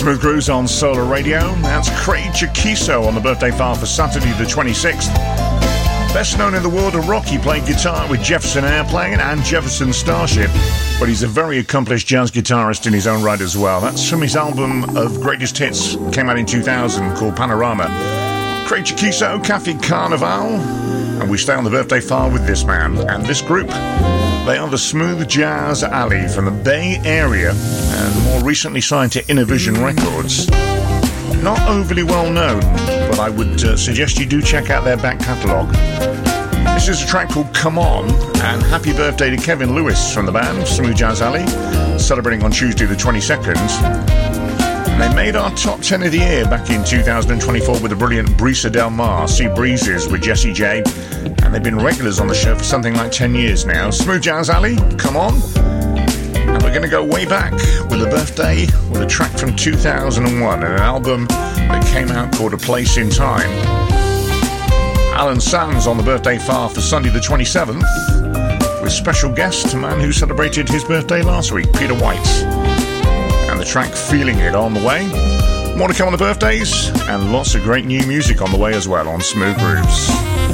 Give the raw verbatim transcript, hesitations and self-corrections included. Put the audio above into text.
Smooth Grooves on Solar Radio. That's Craig Chaquico on the birthday file for Saturday the twenty-sixth. Best known in the world of rock, he played guitar with Jefferson Airplane and Jefferson Starship, but he's a very accomplished jazz guitarist in his own right as well. That's from his album of greatest hits, came out in two thousand, called Panorama. Craig Chaquico, Café Carnaval, and we stay on the birthday file with this man and this group. They are the Smooth Jazz Alley from the Bay Area and more recently signed to Innovision Records. Not overly well known, but I would uh, suggest you do check out their back catalogue. This is a track called Come On, and happy birthday to Kevin Lewis from the band Smooth Jazz Alley, celebrating on Tuesday the twenty-second. They made our top ten of the year back in two thousand twenty-four with the brilliant Brisa Del Mar, Sea Breezes with Jessie J, and they've been regulars on the show for something like ten years now. Smooth Jazz Alley, Come On. And we're going to go way back with a birthday with a track from two thousand one and an album that came out called A Place in Time. Alan Sands on the birthday file for Sunday the twenty-seventh, with special guest, a man who celebrated his birthday last week, Peter White. And the track Feeling It on the way. More to come on the birthdays, and lots of great new music on the way as well on Smooth Grooves.